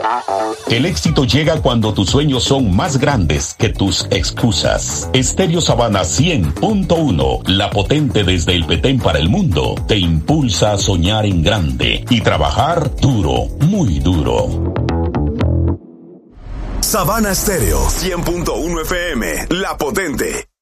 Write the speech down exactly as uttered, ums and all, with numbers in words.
El éxito llega cuando tus sueños son más grandes que tus excusas. Estéreo Sabana cien punto uno, la potente desde el Petén para el mundo, te impulsa a soñar en grande y trabajar duro, muy duro. Sabana Estéreo cien punto uno F M, la potente.